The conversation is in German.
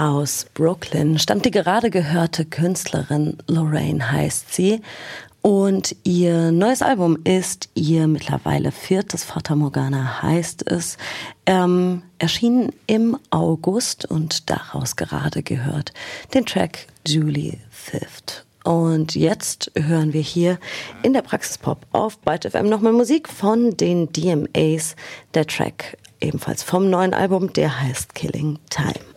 Aus Brooklyn stammt die gerade gehörte Künstlerin. Lorraine heißt sie. Und ihr neues Album ist ihr mittlerweile 4. Fata Morgana heißt es. Erschienen im August und daraus gerade gehört den Track Julie Thrift. Und jetzt hören wir hier in der Praxispop auf Byte FM nochmal Musik von den DMAs. Der Track ebenfalls vom neuen Album, der heißt Killing Time.